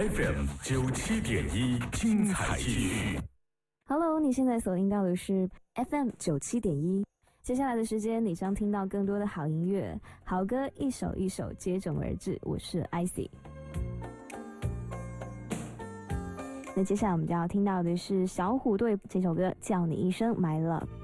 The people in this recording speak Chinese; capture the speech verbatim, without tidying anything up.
F M 九七点一，精彩继续。 Hello， 你现在所听到的是 F M 九七点一。接下来的时间，你将听到更多的好音乐，好歌一首一首接踵而至。我是 I C。那接下来我们就要听到的是小虎队这首歌《叫你一声 My Love》。